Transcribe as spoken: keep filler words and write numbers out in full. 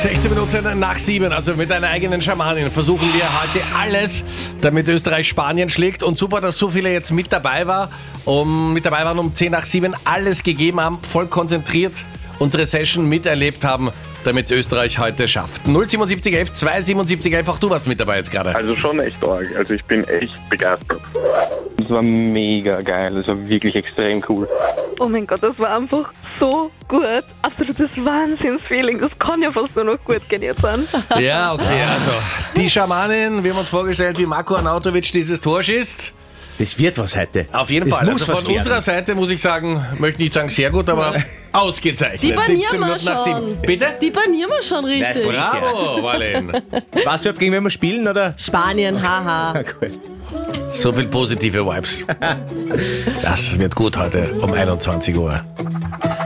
sechzehn Minuten nach sieben, also mit einer eigenen Schamanin, versuchen wir heute alles, damit Österreich Spanien schlägt. Und super, dass so viele jetzt mit dabei war, um, mit dabei waren um zehn nach sieben, alles gegeben haben, voll konzentriert unsere Session miterlebt haben, damit Österreich heute schafft. null siebenundsiebzig elf zwei siebenundsiebzig elf, auch du warst mit dabei jetzt gerade. Also schon echt arg. Also ich bin echt begeistert. Das war mega geil, das war wirklich extrem cool. Oh mein Gott, das war einfach so gut. Absolutes Wahnsinnsfeeling. Das kann ja fast nur noch gut gehen jetzt an. Ja, okay, also die Schamanin, wir haben uns vorgestellt, wie Marko Arnautovic dieses Tor schießt. Das wird was heute. Auf jeden das Fall. Muss Also von was unserer werden. Seite muss ich sagen, möchte nicht sagen sehr gut, aber ausgezeichnet. Die banieren siebzehn wir Minuten nach sieben. schon. Bitte? Die banieren wir schon richtig. Bravo, Marlene. Weißt du, gegen wen wir spielen, oder? Spanien, haha. Gut. So viel positive Vibes. Das wird gut heute um einundzwanzig Uhr.